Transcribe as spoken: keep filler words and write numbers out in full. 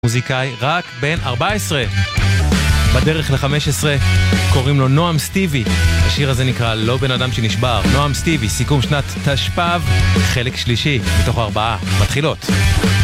מוזיקאי רק בן ארבע עשרה, בדרך ל-חמש עשרה, קוראים לו נועם סטיבי. השיר הזה נקרא לא בן אדם שנשבר. נועם סטיבי, סיכום שנת תשפ"ב, חלק שלישי מתוך ארבעה מתחילות.